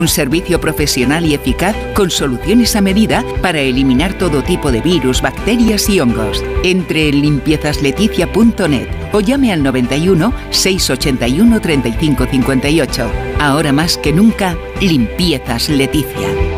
Un servicio profesional y eficaz con soluciones a medida para eliminar todo tipo de virus, bacterias y hongos. Entre en limpiezasleticia.net o llame al 91 681 35 58. Ahora más que nunca, Limpiezas Leticia.